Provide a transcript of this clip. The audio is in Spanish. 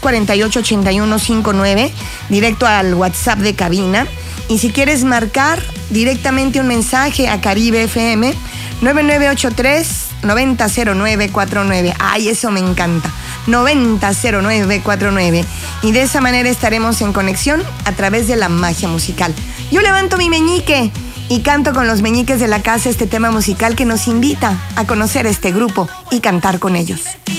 993-488159, directo al WhatsApp de cabina. Y si quieres marcar directamente un mensaje a Caribe FM, 9983-900949. Ay, eso me encanta. 900949. Y de esa manera estaremos en conexión a través de la magia musical. Yo levanto mi meñique y canto con los meñiques de la casa este tema musical que nos invita a conocer este grupo y cantar con ellos.